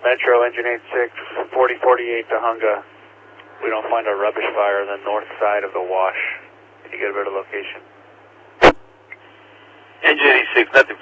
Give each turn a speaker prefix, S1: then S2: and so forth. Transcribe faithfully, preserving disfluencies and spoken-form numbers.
S1: Metro, engine eighty-six, forty forty-eight to Hunga. We don't find a rubbish fire on the north side of the wash. Can you get a better location?
S2: Engine eighty-six, nothing